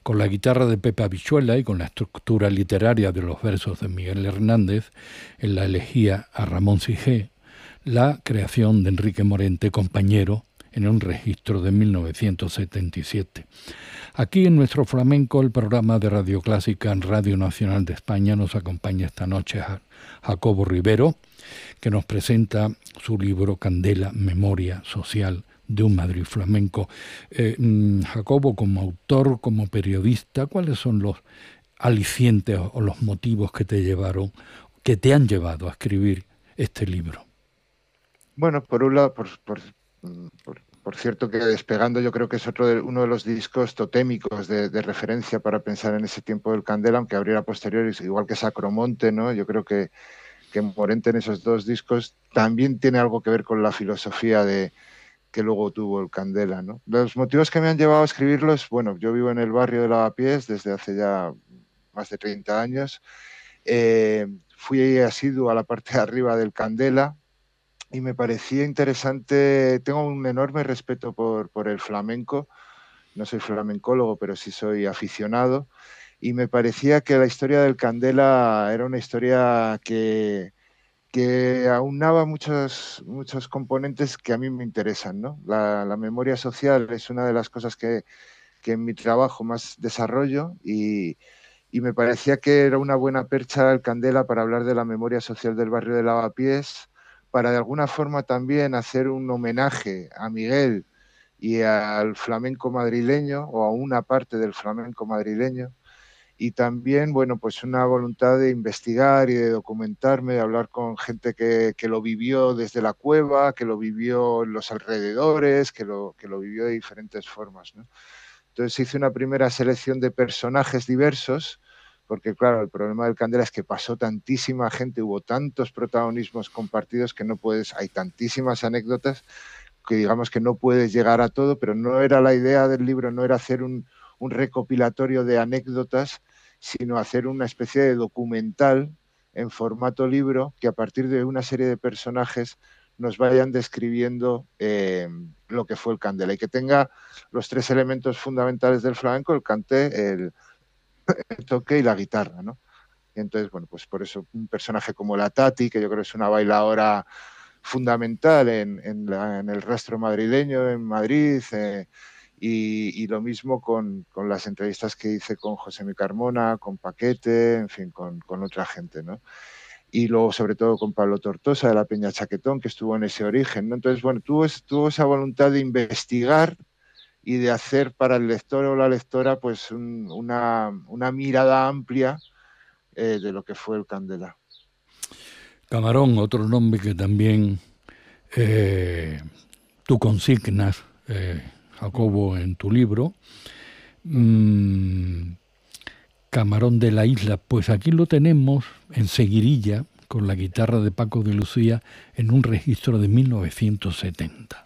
con la guitarra de Pepe Habichuela y con la estructura literaria de los versos de Miguel Hernández en la elegía a Ramón Sijé, la creación de Enrique Morente, compañero, en un registro de 1977. Aquí en Nuestro Flamenco, el programa de Radio Clásica en Radio Nacional de España, nos acompaña esta noche Jacobo Rivero, que nos presenta su libro Candela, Memoria Social de un Madrid Flamenco. Jacobo, como autor, como periodista, ¿cuáles son los alicientes o los motivos que te han llevado a escribir este libro? Bueno, por un lado, por cierto, que Despegando yo creo que es uno de los discos totémicos de referencia para pensar en ese tiempo del Candela, aunque abriera posteriores, igual que Sacromonte, ¿no? Yo creo que Morente en esos dos discos también tiene algo que ver con la filosofía que luego tuvo el Candela, ¿no? Los motivos que me han llevado a escribirlos, bueno, yo vivo en el barrio de Lavapiés desde hace ya más de 30 años. Fui asiduo a la parte de arriba del Candela y me parecía interesante. Tengo un enorme respeto por el flamenco. No soy flamencólogo, pero sí soy aficionado. Y me parecía que la historia del Candela era una historia que aunaba muchos componentes que a mí me interesan, ¿no? La memoria social es una de las cosas que en mi trabajo más desarrollo y me parecía que era una buena percha el Candela para hablar de la memoria social del barrio de Lavapiés, para de alguna forma también hacer un homenaje a Miguel y al flamenco madrileño, o a una parte del flamenco madrileño, y también, bueno, pues una voluntad de investigar y de documentarme, de hablar con gente que lo vivió desde la cueva, que lo vivió en los alrededores, que lo vivió de diferentes formas, ¿no? Entonces hice una primera selección de personajes diversos, porque claro, el problema del Candela es que pasó tantísima gente, hubo tantos protagonismos compartidos que hay tantísimas anécdotas que digamos que no puedes llegar a todo, pero no era la idea del libro, no era hacer un recopilatorio de anécdotas, sino hacer una especie de documental en formato libro que a partir de una serie de personajes nos vayan describiendo lo que fue el Candela y que tenga los tres elementos fundamentales del flamenco: el cante, el toque y la guitarra, ¿no? Y entonces, bueno, pues por eso un personaje como la Tati, que yo creo que es una bailadora fundamental en el rastro madrileño, en Madrid, y lo mismo con las entrevistas que hice con José Mi Carmona, con Paquete, en fin, con otra gente, ¿no? Y luego, sobre todo, con Pablo Tortosa de la Peña Chaquetón, que estuvo en ese origen, ¿no? Entonces, bueno, tuvo esa voluntad de investigar y de hacer para el lector o la lectora pues una mirada amplia de lo que fue el Candela. Camarón, otro nombre que también tú consignas, Jacobo, en tu libro. Camarón de la Isla, pues aquí lo tenemos en seguirilla con la guitarra de Paco de Lucía en un registro de 1970.